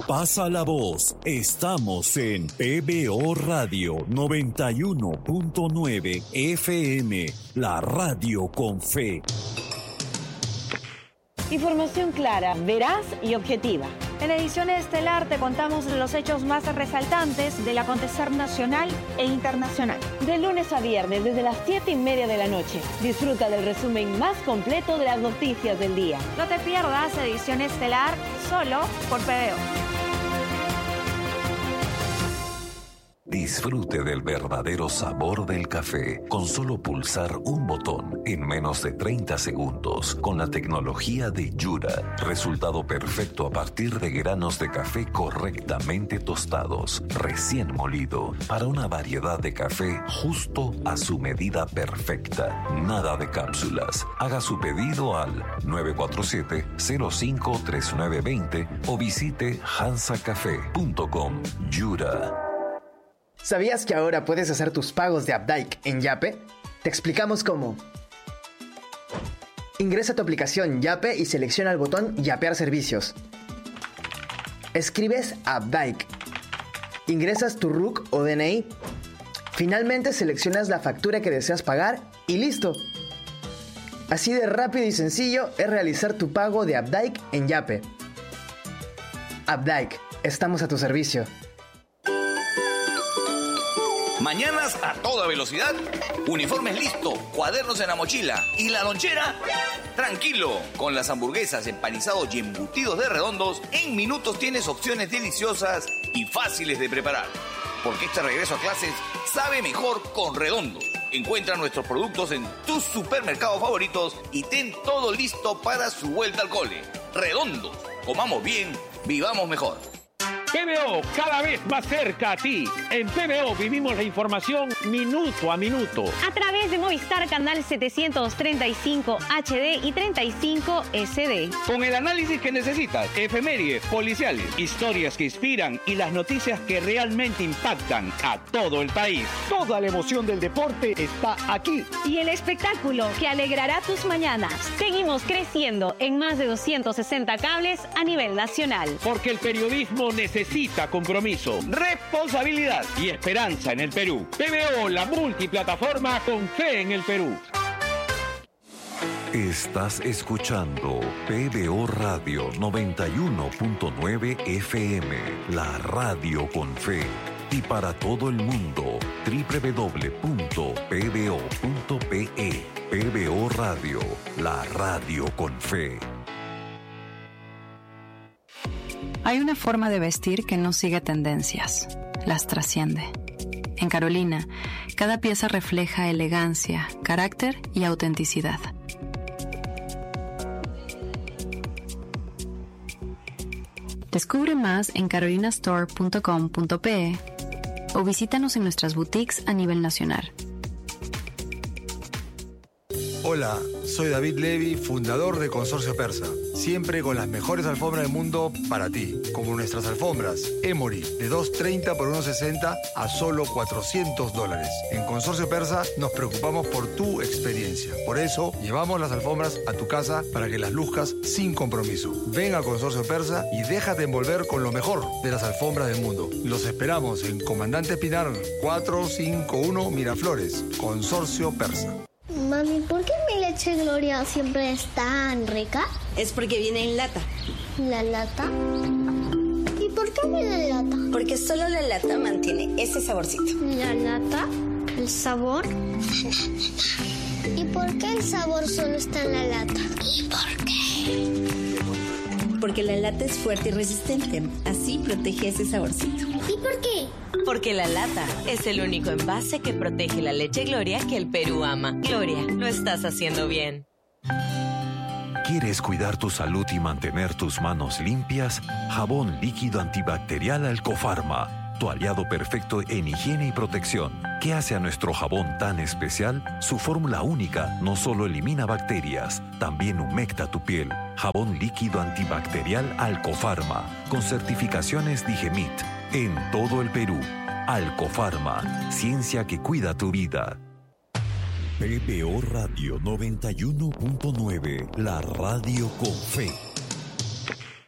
Pasa la voz. Estamos en PBO Radio 91.9 FM, la radio con fe. Información clara, veraz y objetiva. En edición estelar te contamos los hechos más resaltantes del acontecer nacional e internacional. De lunes a viernes, desde las 7:30 de la noche. Disfruta del resumen más completo de las noticias del día. No te pierdas edición estelar solo por PBO. Disfrute del verdadero sabor del café con solo pulsar un botón en menos de 30 segundos con la tecnología de Yura. Resultado perfecto a partir de granos de café correctamente tostados, recién molido, para una variedad de café justo a su medida perfecta. Nada de cápsulas. Haga su pedido al 947-053920 o visite hansacafé.com. Yura. ¿Sabías que ahora puedes hacer tus pagos de Updike en Yape? Te explicamos cómo. Ingresa a tu aplicación Yape y selecciona el botón Yapear servicios. Escribes Updike. Ingresas tu RUC o DNI. Finalmente seleccionas la factura que deseas pagar y listo. Así de rápido y sencillo es realizar tu pago de Updike en Yape. Updike, estamos a tu servicio. Mañanas a toda velocidad, uniformes listo, cuadernos en la mochila y la lonchera, tranquilo. Con las hamburguesas, empanizados y embutidos de Redondos, en minutos tienes opciones deliciosas y fáciles de preparar. Porque este regreso a clases sabe mejor con Redondos. Encuentra nuestros productos en tus supermercados favoritos y ten todo listo para su vuelta al cole. Redondos, comamos bien, vivamos mejor. PBO, cada vez más cerca a ti. En PBO vivimos la información minuto a minuto. A través de Movistar Canal 735 HD y 35 SD. Con el análisis que necesitas, efemérides, policiales, historias que inspiran y las noticias que realmente impactan a todo el país. Toda la emoción del deporte está aquí. Y el espectáculo que alegrará tus mañanas. Seguimos creciendo en más de 260 cables a nivel nacional. Porque el periodismo necesita compromiso, responsabilidad y esperanza en el Perú. PBO, la multiplataforma con fe en el Perú. Estás escuchando PBO Radio 91.9 FM, la radio con fe. Y para todo el mundo, www.pbo.pe. PBO Radio, la radio con fe. Hay una forma de vestir que no sigue tendencias, las trasciende. En Carolina, cada pieza refleja elegancia, carácter y autenticidad. Descubre más en carolinastore.com.pe o visítanos en nuestras boutiques a nivel nacional. Hola, soy David Levy, fundador de Consorcio Persa. Siempre con las mejores alfombras del mundo para ti. Como nuestras alfombras Emory, de $230 por $160 a solo $400. En Consorcio Persa nos preocupamos por tu experiencia. Por eso, llevamos las alfombras a tu casa para que las luzcas sin compromiso. Ven a Consorcio Persa y déjate envolver con lo mejor de las alfombras del mundo. Los esperamos en Comandante Pinar 451 Miraflores. Consorcio Persa. Mami, ¿por qué mi leche Gloria siempre es tan rica? Es porque viene en lata. ¿La lata? ¿Y por qué viene en lata? Porque solo la lata mantiene ese saborcito. ¿La lata? ¿El sabor? ¿Y por qué el sabor solo está en la lata? ¿Y por qué? Porque la lata es fuerte y resistente. Así protege ese saborcito. ¿Y por qué? Porque la lata es el único envase que protege la leche Gloria que el Perú ama. Gloria, lo estás haciendo bien. ¿Quieres cuidar tu salud y mantener tus manos limpias? Jabón líquido antibacterial Alcofarma, tu aliado perfecto en higiene y protección. ¿Qué hace a nuestro jabón tan especial? Su fórmula única no solo elimina bacterias, también humecta tu piel. Jabón líquido antibacterial Alcofarma, con certificaciones Digemit. En todo el Perú, Alcofarma, ciencia que cuida tu vida. PBO Radio 91.9, la radio con fe. Hola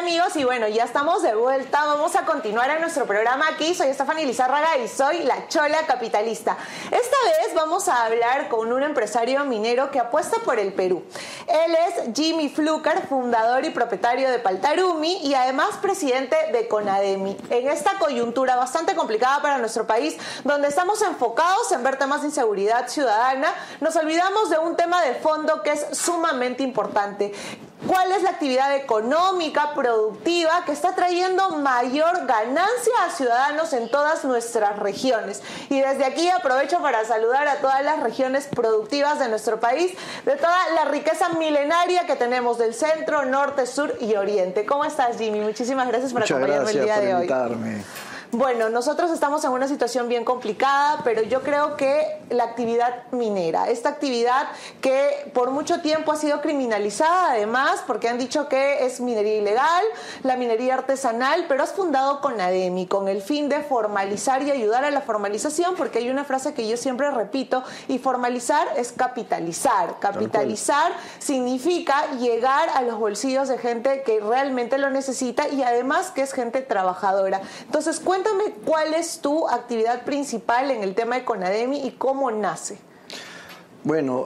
amigos? Y bueno, ya estamos de vuelta. Vamos a continuar en nuestro programa aquí. Soy Stephanie Lizárraga y soy la Chola Capitalista. Esta vez vamos a hablar con un empresario minero que apuesta por el Perú. Él es Jimmy Fluker, fundador y propietario de Paltarumi y además presidente de CONADEMI. En esta coyuntura bastante complicada para nuestro país, donde estamos enfocados en ver temas de inseguridad ciudadana, nos olvidamos de un tema de fondo que es sumamente importante. ¿Cuál es la actividad económica, productiva, que está trayendo mayor ganancia a ciudadanos en todas nuestras regiones? Y desde aquí aprovecho para saludar a todas las regiones productivas de nuestro país, de toda la riqueza milenaria que tenemos del centro, norte, sur y oriente. ¿Cómo estás, Jimmy? Muchísimas gracias por acompañarme el día de hoy. Muchas gracias por invitarme. Bueno, nosotros estamos en una situación bien complicada, pero yo creo que la actividad minera, esta actividad que por mucho tiempo ha sido criminalizada además, porque han dicho que es minería ilegal, la minería artesanal, pero has fundado CONADEMI con el fin de formalizar y ayudar a la formalización, porque hay una frase que yo siempre repito, y formalizar es capitalizar. Capitalizar significa llegar a los bolsillos de gente que realmente lo necesita y además que es gente trabajadora. Entonces, cuéntame cuál es tu actividad principal en el tema de CONADEMI y cómo nace. Bueno,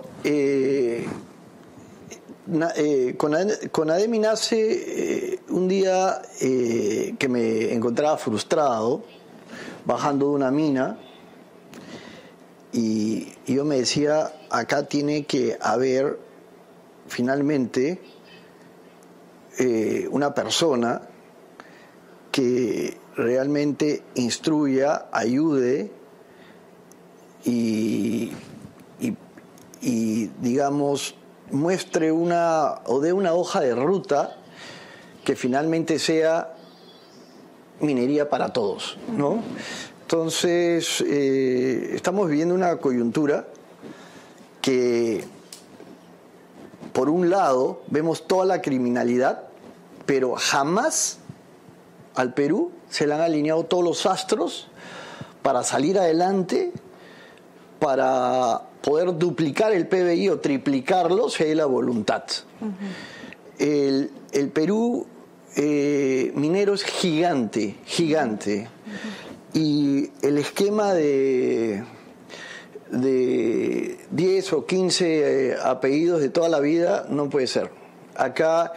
CONADEMI nace un día que me encontraba frustrado bajando de una mina y yo me decía, acá tiene que haber finalmente una persona que realmente instruya, ayude y digamos muestre dé una hoja de ruta que finalmente sea minería para todos, ¿no? Entonces estamos viviendo una coyuntura que por un lado vemos toda la criminalidad, pero jamás al Perú se le han alineado todos los astros para salir adelante, para poder duplicar el PBI o triplicarlo si hay la voluntad. El Perú minero es gigante, gigante. Y el esquema de 10 o 15 apellidos de toda la vida no puede ser. Acá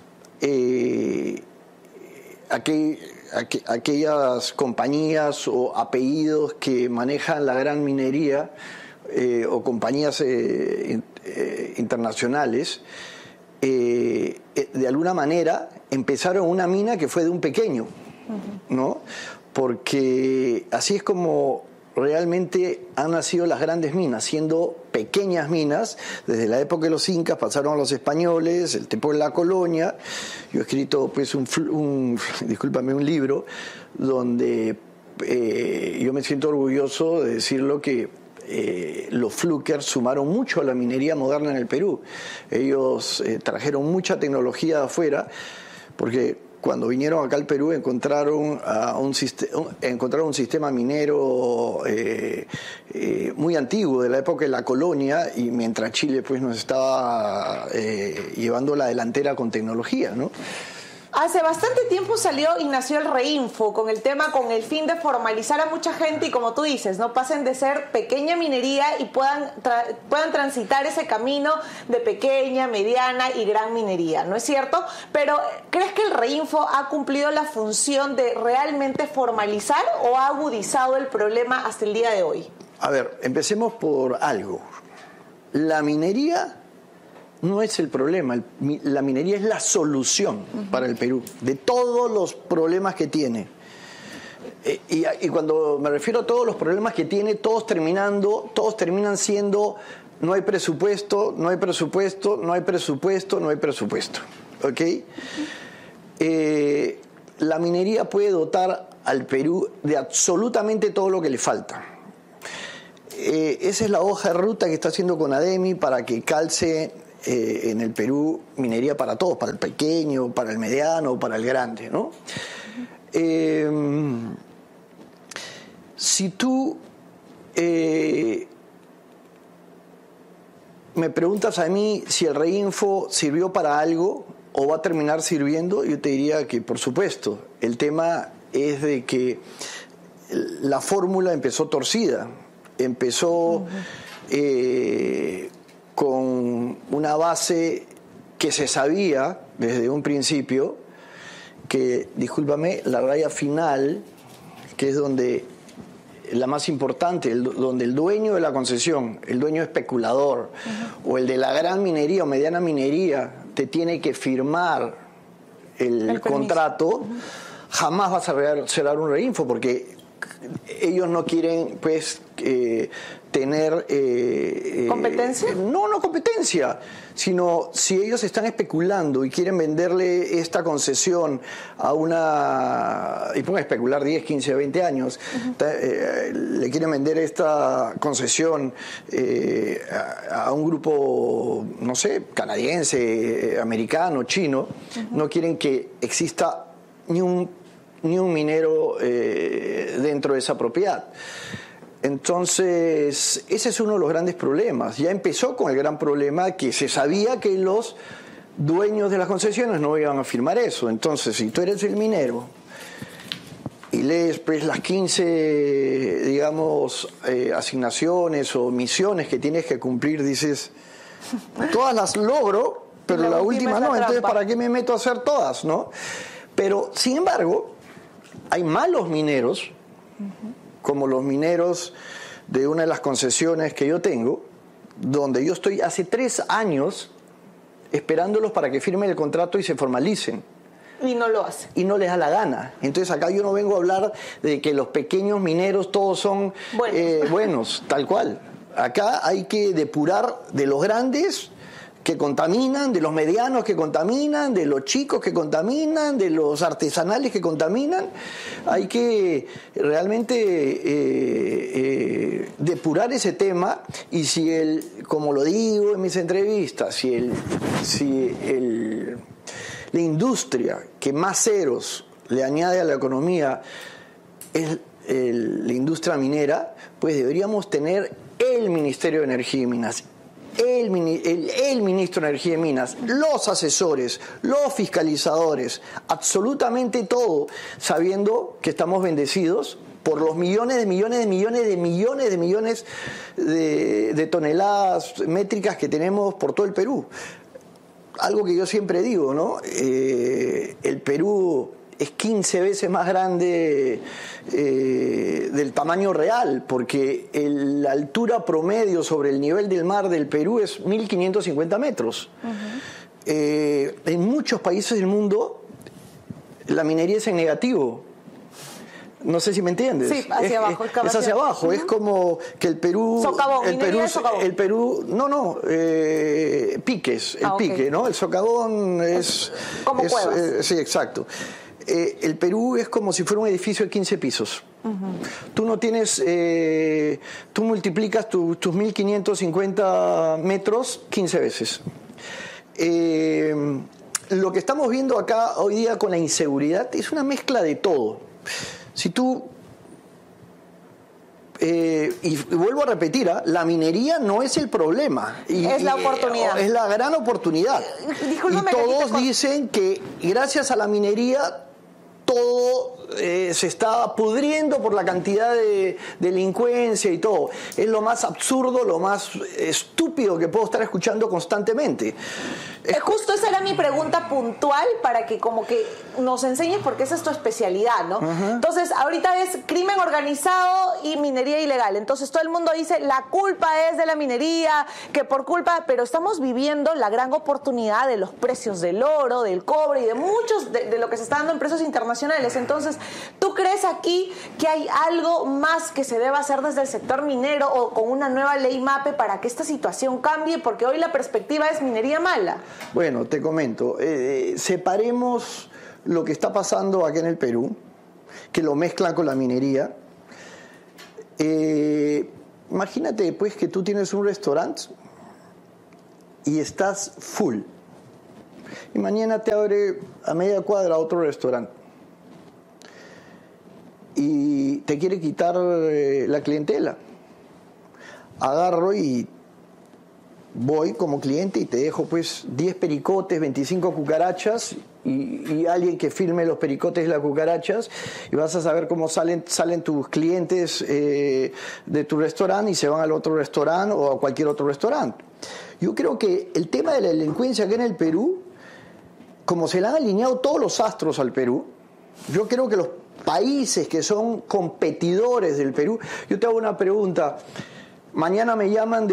aquellas compañías o apellidos que manejan la gran minería o compañías internacionales, de alguna manera empezaron una mina que fue de un pequeño, ¿no? Porque así es como realmente han nacido las grandes minas, siendo pequeñas minas. Desde la época de los incas pasaron a los españoles, el tiempo de la colonia. Yo he escrito pues un libro donde yo me siento orgulloso de decirlo que los Fluker sumaron mucho a la minería moderna en el Perú. Ellos trajeron mucha tecnología de afuera, porque cuando vinieron acá al Perú encontraron un sistema minero muy antiguo, de la época de la colonia, y mientras Chile pues nos estaba llevando la delantera con tecnología, ¿no? Hace bastante tiempo salió y nació el Reinfo con el tema, con el fin de formalizar a mucha gente y, como tú dices, no pasen de ser pequeña minería y puedan transitar ese camino de pequeña, mediana y gran minería, ¿no es cierto? Pero ¿crees que el Reinfo ha cumplido la función de realmente formalizar o ha agudizado el problema hasta el día de hoy? A ver, empecemos por algo. La minería no es el problema, la minería es la solución para el Perú, de todos los problemas que tiene. Y cuando me refiero a todos los problemas que tiene, todos terminan siendo: no hay presupuesto, no hay presupuesto, no hay presupuesto, no hay presupuesto. ¿Ok? La minería puede dotar al Perú de absolutamente todo lo que le falta. Esa es la hoja de ruta que está haciendo CONADEMI para que calce en el Perú minería para todos, para el pequeño, para el mediano, para el grande, ¿no? Si tú me preguntas a mí si el Reinfo sirvió para algo o va a terminar sirviendo? Yo te diría que por supuesto. El tema es de que la fórmula empezó torcida, empezó con una base que se sabía desde un principio que, discúlpame, la raya final, que es donde la más importante, donde el dueño de la concesión, el dueño especulador, o el de la gran minería o mediana minería, te tiene que firmar el contrato, jamás vas a cerrar un reinfo, porque ellos no quieren, pues, tener... ¿competencia? No competencia, sino si ellos están especulando y quieren venderle esta concesión a una... y pongan a especular 10, 15, 20 años, le quieren vender esta concesión a un grupo, no sé, canadiense, americano, chino, no quieren que exista ni un minero dentro de esa propiedad. Entonces, ese es uno de los grandes problemas. Ya empezó con el gran problema que se sabía que los dueños de las concesiones no iban a firmar eso. Entonces, si tú eres el minero y lees, pues, las 15, digamos, asignaciones o misiones que tienes que cumplir, dices, todas las logro, pero la última no, entonces ¿para qué me meto a hacer todas, no? Pero, sin embargo, hay malos mineros, como los mineros de una de las concesiones que yo tengo, donde yo estoy hace 3 años esperándolos para que firmen el contrato y se formalicen. Y no lo hacen. Y no les da la gana. Entonces acá yo no vengo a hablar de que los pequeños mineros todos son buenos, tal cual. Acá hay que depurar de los grandes que contaminan, de los medianos que contaminan, de los chicos que contaminan, de los artesanales que contaminan. Hay que realmente depurar ese tema, y si como lo digo en mis entrevistas, la industria que más ceros le añade a la economía es la industria minera, pues deberíamos tener el Ministerio de Energía y Minas, el ministro de Energía y Minas, los asesores, los fiscalizadores, absolutamente todo, sabiendo que estamos bendecidos por los millones de toneladas métricas que tenemos por todo el Perú. Algo que yo siempre digo, ¿no? El Perú es 15 veces más grande del tamaño real, porque la altura promedio sobre el nivel del mar del Perú es 1.550 metros. En muchos países del mundo la minería es en negativo. No sé si me entiendes. Sí, hacia abajo. Es hacia abajo. Es como que el Perú... Socavón, el Perú... piques, el pique, ¿no? El socavón es... Como cuevas. Sí, exacto. El Perú es como si fuera un edificio de 15 pisos. Tú no tienes... tú multiplicas tus 1.550 metros 15 veces. Lo que estamos viendo acá hoy día con la inseguridad es una mezcla de todo. Si tú... y vuelvo a repetir, la minería no es el problema. Es la oportunidad. Es la gran oportunidad. Discúlpame, y todos dicen que gracias a la minería todo se está pudriendo por la cantidad de delincuencia y todo. Es lo más absurdo, lo más estúpido que puedo estar escuchando constantemente. Justo esa era mi pregunta puntual, para que como que nos enseñes, porque esa es tu especialidad, ¿no? Entonces, ahorita es crimen organizado y minería ilegal. Entonces, todo el mundo dice, la culpa es de la minería, que por culpa... Pero estamos viviendo la gran oportunidad de los precios del oro, del cobre y de muchos, de lo que se está dando en precios internacionales. Entonces, ¿tú crees aquí que hay algo más que se deba hacer desde el sector minero o con una nueva ley MAPE para que esta situación cambie? Porque hoy la perspectiva es minería mala. Bueno, te comento, separemos lo que está pasando aquí en el Perú, que lo mezclan con la minería. Imagínate, pues, que tú tienes un restaurante y estás full, y mañana te abre a media cuadra otro restaurante y te quiere quitar la clientela. Agarro y voy como cliente y te dejo pues 10 pericotes, 25 cucarachas y alguien que filme los pericotes y las cucarachas, y vas a saber cómo salen tus clientes de tu restaurante y se van al otro restaurante o a cualquier otro restaurante. Yo creo que el tema de la delincuencia aquí en el Perú, como se le han alineado todos los astros al Perú, yo creo que los países que son competidores del Perú, yo te hago una pregunta, mañana me llaman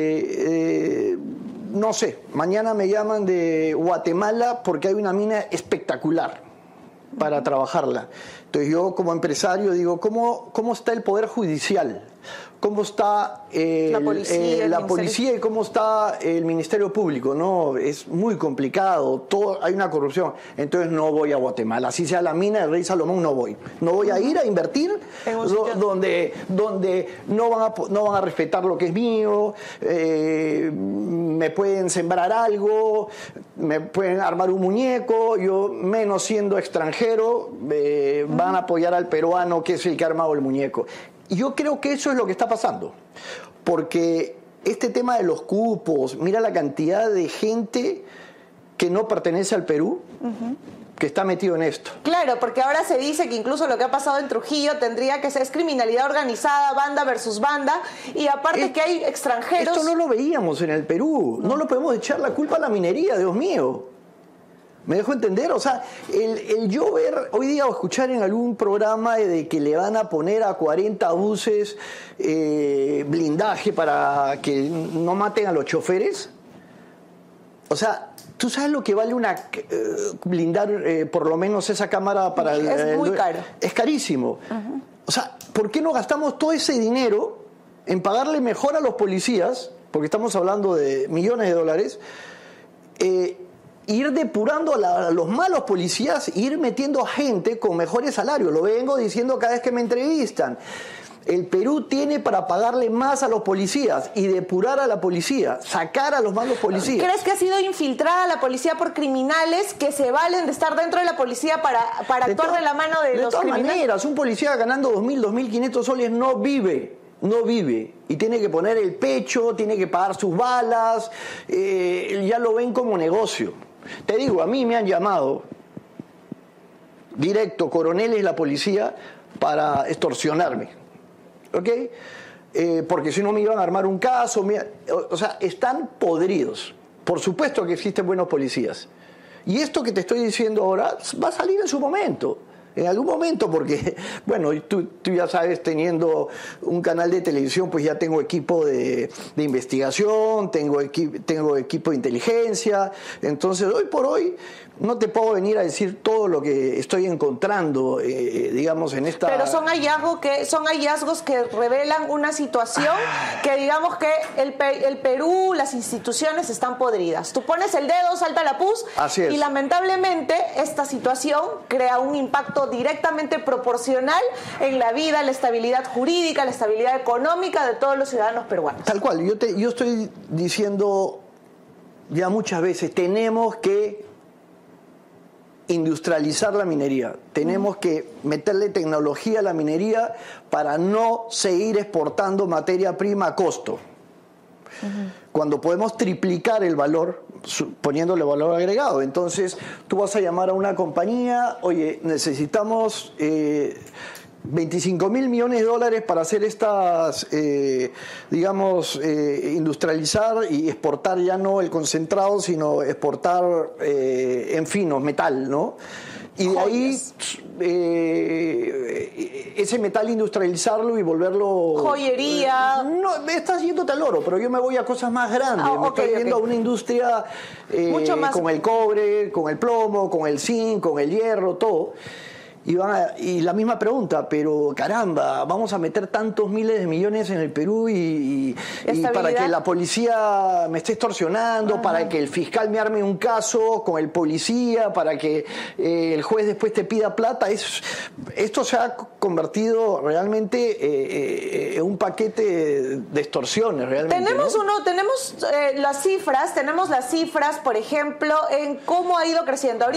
mañana me llaman de Guatemala porque hay una mina espectacular para trabajarla. Entonces yo como empresario digo, ¿cómo está el Poder Judicial? ¿Cómo está la policía y cómo está el Ministerio Público? No, es muy complicado, hay una corrupción. Entonces no voy a Guatemala, así sea la mina del Rey Salomón, no voy. No voy a ir a invertir donde no van a respetar lo que es mío, me pueden sembrar algo, me pueden armar un muñeco, yo menos siendo extranjero, van a apoyar al peruano que es el que ha armado el muñeco. Y yo creo que eso es lo que está pasando, porque este tema de los cupos, mira la cantidad de gente que no pertenece al Perú, que está metido en esto. Claro, porque ahora se dice que incluso lo que ha pasado en Trujillo tendría que ser criminalidad organizada, banda versus banda, y aparte que hay extranjeros... Esto no lo veíamos en el Perú, no lo podemos echar la culpa a la minería, Dios mío. ¿Me dejo entender? O sea, el yo ver hoy día o escuchar en algún programa de que le van a poner a 40 buses blindaje para que no maten a los choferes. O sea, ¿tú sabes lo que vale blindar por lo menos esa cámara para es muy caro. Es carísimo. O sea, ¿por qué no gastamos todo ese dinero en pagarle mejor a los policías? Porque estamos hablando de millones de dólares. Ir depurando a los malos policías, ir metiendo a gente con mejores salarios. Lo vengo diciendo cada vez que me entrevistan. El Perú tiene para pagarle más a los policías y depurar a la policía, sacar a los malos policías. ¿Crees que ha sido infiltrada la policía por criminales que se valen de estar dentro de la policía para actuar de la mano de los criminales? De todas maneras, un policía ganando 2.000, 2.500 soles no vive. Y tiene que poner el pecho, tiene que pagar sus balas, ya lo ven como negocio. Te digo, a mí me han llamado directo coroneles de la policía para extorsionarme, ¿ok? Porque si no me iban a armar un caso, o sea, están podridos. Por supuesto que existen buenos policías. Y esto que te estoy diciendo ahora va a salir en su momento. En algún momento, porque, bueno, tú ya sabes, teniendo un canal de televisión, pues ya tengo equipo de investigación, tengo equipo de inteligencia. Entonces, hoy por hoy, no te puedo venir a decir todo lo que estoy encontrando, digamos, en esta... Pero son hallazgos que revelan una situación que, digamos, que el Perú, las instituciones están podridas. Tú pones el dedo, salta la pus, y lamentablemente esta situación crea un impacto directamente proporcional en la vida, la estabilidad jurídica, la estabilidad económica de todos los ciudadanos peruanos. Tal cual, yo estoy diciendo ya muchas veces, tenemos que industrializar la minería, tenemos que meterle tecnología a la minería para no seguir exportando materia prima a costo. Cuando podemos triplicar el valor, poniéndole valor agregado. Entonces, tú vas a llamar a una compañía, oye, necesitamos 25 mil millones de dólares para hacer estas, industrializar y exportar ya no el concentrado, sino exportar en finos, metal, ¿no? Y de ahí ese metal industrializarlo y volverlo... Joyería. No, me estás yéndote al oro, pero yo me voy a cosas más grandes. Me estoy yendo a una industria mucho más... con el cobre, con el plomo, con el zinc, con el hierro, todo. Y la misma pregunta, pero caramba, vamos a meter tantos miles de millones en el Perú y para que la policía me esté extorsionando, para que el fiscal me arme un caso con el policía, para que el juez después te pida plata. Esto se ha convertido realmente en un paquete de extorsiones, realmente. Tenemos las cifras, por ejemplo, en cómo ha ido creciendo.